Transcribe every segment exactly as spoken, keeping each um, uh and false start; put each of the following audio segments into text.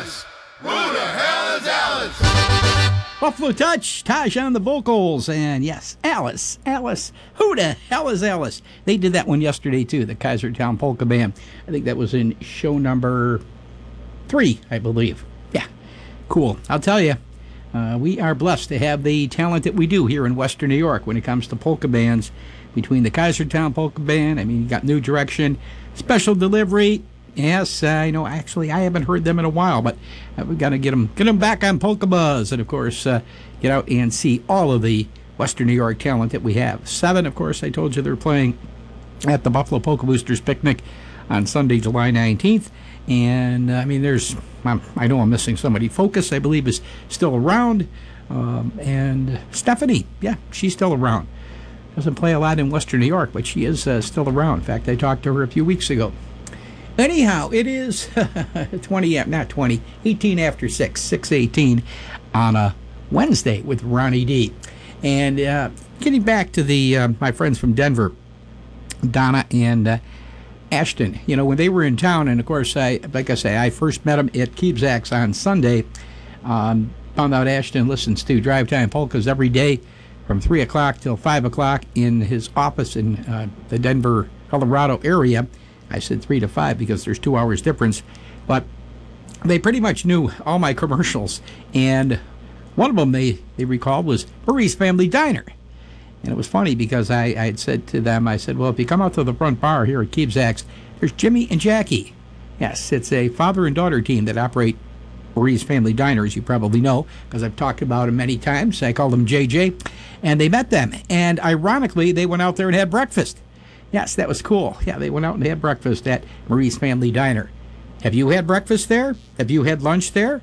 Alice? Who the hell is Alice? Buffalo Touch, Taj on the vocals, and yes, Alice, Alice, who the hell is Alice? They did that one yesterday too, the Kaisertown Polka Band. I think that was in show number three, I believe. Yeah, cool. I'll tell you, uh, we are blessed to have the talent that we do here in Western New York when it comes to polka bands. Between the Kaisertown Polka Band, I mean, you got New Direction, Special Delivery. Yes, I uh, know. Actually, I haven't heard them in a while, but uh, we've got to get them, get them back on Polka Buzz, and of course, uh, get out and see all of the Western New York talent that we have. Seven, of course, I told you they're playing at the Buffalo Polka Boosters Picnic on Sunday, July nineteenth. And uh, I mean, there's, um, I know I'm missing somebody. Focus, I believe, is still around, um, and Stephanie, yeah, she's still around. Doesn't play a lot in Western New York, but she is uh, still around. In fact, I talked to her a few weeks ago. Anyhow, it is twenty, not twenty, eighteen after six, six eighteen on a Wednesday with Ronnie D. And uh, getting back to the uh, my friends from Denver, Donna and uh, Ashton, you know, when they were in town, and of course, I like I say, I first met them at Keebzak's on Sunday. Um, found out Ashton listens to Drive Time Polkas every day from three o'clock till five o'clock in his office in uh, the Denver, Colorado area. I said three to five because there's two hours difference, but they pretty much knew all my commercials, and one of them they, they recalled was Marie's Family Diner. And it was funny because I, I had said to them, I said, well, if you come out to the front bar here at Keebzak's, there's Jimmy and Jackie. Yes, it's a father and daughter team that operate Marie's Family Diner, as you probably know, because I've talked about them many times. I call them J J, and they met them, and ironically, they went out there and had breakfast. Yes, that was cool. Yeah, they went out and had breakfast at Marie's Family Diner. Have you had breakfast there? Have you had lunch there?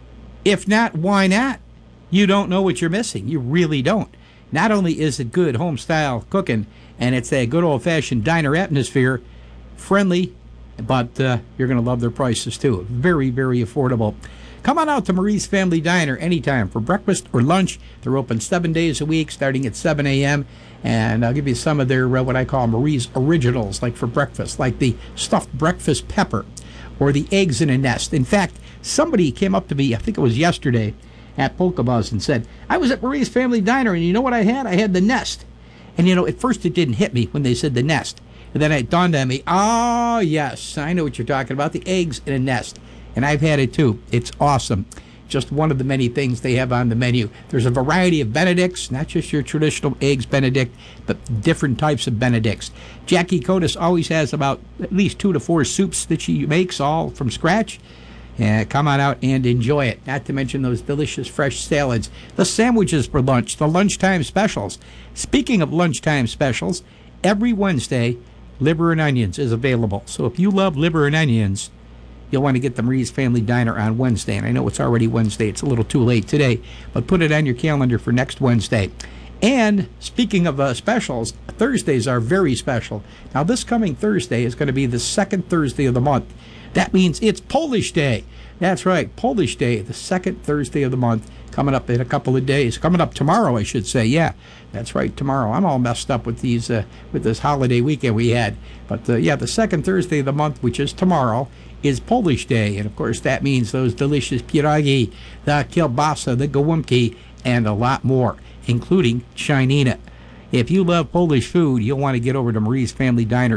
If not, why not? You don't know what you're missing. You really don't. Not only is it good home-style cooking, and it's a good old-fashioned diner atmosphere, friendly, but uh, you're going to love their prices, too. Very, very affordable. Come on out to Marie's Family Diner anytime for breakfast or lunch. They're open seven days a week, starting at seven a.m., and I'll give you some of their, uh, what I call Marie's Originals, like for breakfast, like the stuffed breakfast pepper or the eggs in a nest. In fact, somebody came up to me, I think it was yesterday, at Polka Buzz and said, I was at Marie's Family Diner, and you know what I had? I had the nest. And, you know, at first it didn't hit me when they said the nest. And then it dawned on me, oh, yes, I know what you're talking about, the eggs in a nest. And I've had it, too. It's awesome. Just one of the many things they have on the menu. There's a variety of Benedicts, not just your traditional eggs Benedict, but different types of Benedicts. Jackie Kotis always has about at least two to four soups that she makes, all from scratch. Uh, come on out and enjoy it. Not to mention those delicious fresh salads, the sandwiches for lunch, the lunchtime specials. Speaking of lunchtime specials, every Wednesday, liver and onions is available. So if you love liver and onions, you'll want to get the Marie's Family Diner on Wednesday. And I know it's already Wednesday. It's a little too late today. But put it on your calendar for next Wednesday. And speaking of uh, specials, Thursdays are very special. Now, this coming Thursday is going to be the second Thursday of the month. That means it's Polish Day. That's right, Polish Day, the second Thursday of the month, coming up in a couple of days. Coming up tomorrow, I should say. Yeah, that's right, tomorrow. I'm all messed up with these uh, with this holiday weekend we had. But, uh, yeah, the second Thursday of the month, which is tomorrow, is Polish Day. And, of course, that means those delicious pierogi, the kielbasa, the gołąbki, and a lot more, including Chinina. If you love Polish food, you'll want to get over to Marie's Family Diner